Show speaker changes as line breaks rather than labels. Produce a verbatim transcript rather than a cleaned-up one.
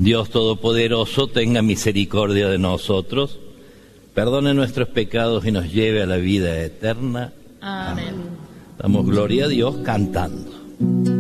Dios Todopoderoso, tenga misericordia de nosotros, perdone nuestros pecados y nos lleve a la vida eterna.
Amén.
Amén. Damos gloria a Dios cantando.